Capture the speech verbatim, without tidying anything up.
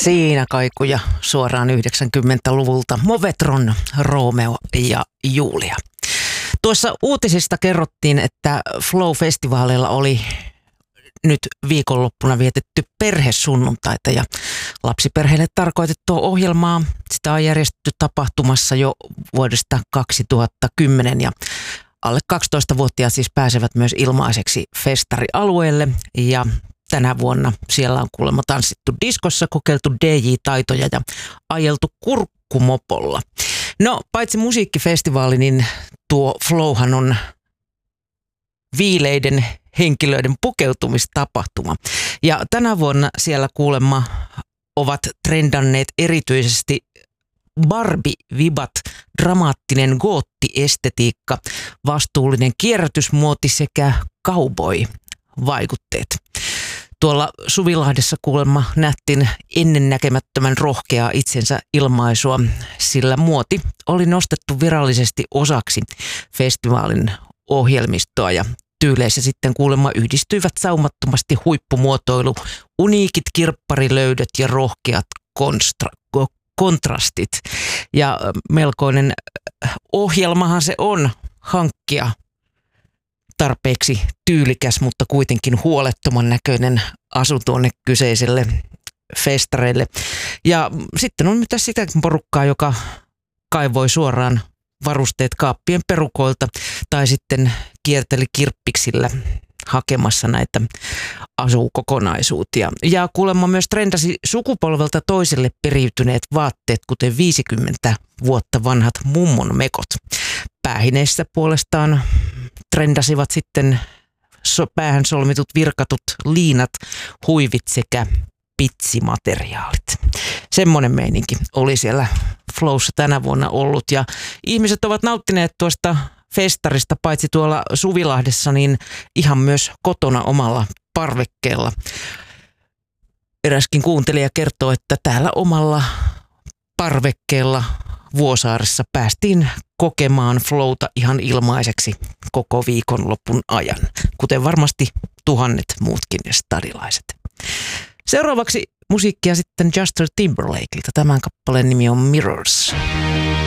Siinä kaikuja suoraan yhdeksänkymmentäluvulta. Movetron, Romeo ja Julia. Tuossa uutisista kerrottiin, että Flow-festivaaleilla oli nyt viikonloppuna vietetty perhesunnuntaita ja lapsiperheille tarkoitettua ohjelmaa. Sitä on järjestetty tapahtumassa jo vuodesta kaksituhattakymmenen ja alle kaksitoistavuotiaat siis pääsevät myös ilmaiseksi festarialueelle ja tänä vuonna siellä on kuulemma tanssittu diskossa, kokeiltu D J-taitoja ja ajeltu kurkkumopolla. No, paitsi musiikkifestivaali, niin tuo Flowhan on viileiden henkilöiden pukeutumistapahtuma. Ja tänä vuonna siellä kuulemma ovat trendanneet erityisesti Barbie-vibat, dramaattinen gootti-estetiikka, vastuullinen kierrätysmuoti sekä cowboy-vaikutteet. Tuolla Suvilahdessa kuulemma nähtiin ennennäkemättömän rohkeaa itsensä ilmaisua, sillä muoti oli nostettu virallisesti osaksi festivaalin ohjelmistoa ja tyyleissä sitten kuulemma yhdistyivät saumattomasti huippumuotoilu, uniikit kirpparilöydöt ja rohkeat konstra- kontrastit. Ja melkoinen ohjelmahan se on hankkia tarpeeksi tyylikäs, mutta kuitenkin huolettoman näköinen asu tuonne kyseiselle festareille. Ja sitten on myös sitä porukkaa, joka kaivoi suoraan varusteet kaappien perukoilta tai sitten kierteli kirppiksillä hakemassa näitä asukokonaisuutia. Ja kuulemma myös trendasi sukupolvelta toiselle periytyneet vaatteet, kuten viisikymmentä vuotta vanhat mummon mekot. Päähineissä puolestaan trendasivat sitten so, päähän solmitut virkatut liinat, huivit sekä pitsimateriaalit. Semmoinen meininki oli siellä Flowssa tänä vuonna ollut ja ihmiset ovat nauttineet tuosta festarista paitsi tuolla Suvilahdessa, niin ihan myös kotona omalla parvekkeella. Eräskin kuuntelija kertoo, että täällä omalla parvekkeella Vuosaaressa päästiin kokemaan Flowta ihan ilmaiseksi koko viikonlopun ajan, kuten varmasti tuhannet muutkin stadilaiset. Seuraavaksi musiikkia sitten Justin Timberlakeilta. Tämän kappaleen nimi on Mirrors.